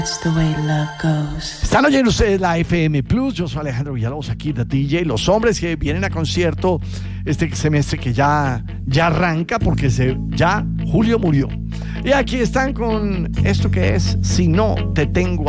Están oyendo ustedes la FM Plus. Yo soy Alejandro Villalobos, aquí de DJ. Los hombres que vienen a concierto este semestre que ya arranca porque ya julio murió. Y aquí están con esto que es Si no te tengo